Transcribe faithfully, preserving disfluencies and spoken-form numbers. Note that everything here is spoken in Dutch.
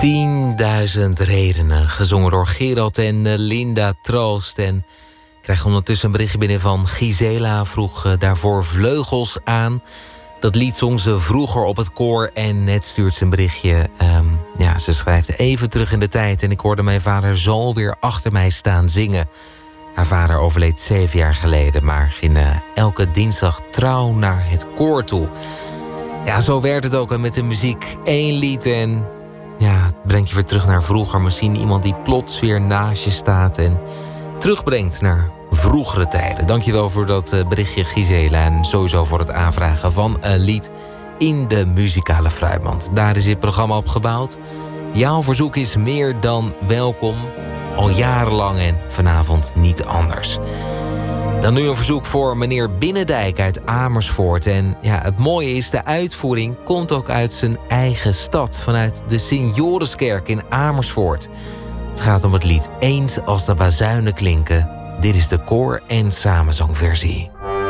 tienduizend redenen, gezongen door Gerald en Linda Troost. En ik krijg ondertussen een berichtje binnen van Gisela. Vroeg uh, daarvoor Vleugels aan. Dat lied zong ze vroeger op het koor en net stuurt ze een berichtje. Um, ja, ze schrijft even terug in de tijd en ik hoorde mijn vader zo weer achter mij staan zingen. Haar vader overleed zeven jaar geleden, maar ging uh, elke dinsdag trouw naar het koor toe. Ja, zo werd het ook met de muziek. Eén lied en ja, het brengt je weer terug naar vroeger. Misschien iemand die plots weer naast je staat en terugbrengt naar vroegere tijden. Dankjewel voor dat berichtje, Gisela. En sowieso voor het aanvragen van een lied in de muzikale fruitmand. Daar is dit programma op gebouwd. Jouw verzoek is meer dan welkom. Al jarenlang en vanavond niet anders. Dan nu een verzoek voor meneer Binnendijk uit Amersfoort. En ja, het mooie is, de uitvoering komt ook uit zijn eigen stad. Vanuit de Sint-Joriskerk in Amersfoort. Het gaat om het lied Eens als de bazuinen klinken. Dit is de koor- en samenzangversie.